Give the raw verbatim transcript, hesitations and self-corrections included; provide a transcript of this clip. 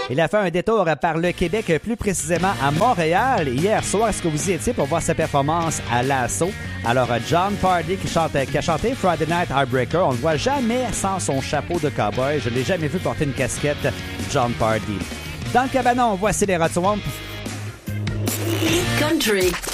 Il a fait un détour par le Québec, plus précisément à Montréal. Hier soir, est-ce que vous y étiez pour voir sa performance à l'assaut? Alors, Jon Pardi qui, chante, qui a chanté Friday Night Heartbreaker, on ne le voit jamais sans son chapeau de cowboy. Je ne l'ai jamais vu porter une casquette, Jon Pardi. Dans le cabanon, voici les Rod Swamp. Country,